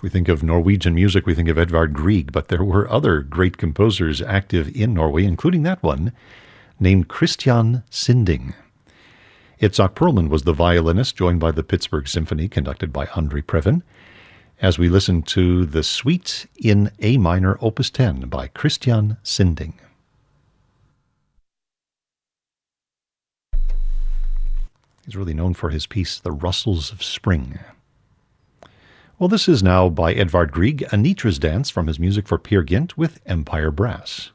we think of Norwegian music, we think of Edvard Grieg, but there were other great composers active in Norway, including that one named Christian Sinding. Itzhak Perlman was the violinist, joined by the Pittsburgh Symphony, conducted by Andre Previn, as we listen to the Suite in A minor, Opus 10, by Christian Sinding. He's really known for his piece, The Rustles of Spring. Well, this is now by Edvard Grieg, Anitra's Dance from his music for Peer Gynt with Empire Brass.